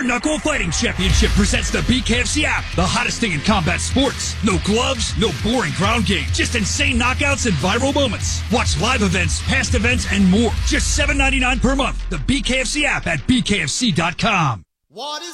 Knuckle Fighting Championship presents the BKFC app, the hottest thing in combat sports. No gloves, no boring ground game, just insane knockouts and viral moments. Watch live events, past events, and more. Just $7.99 per month. The BKFC app at BKFC.com. What is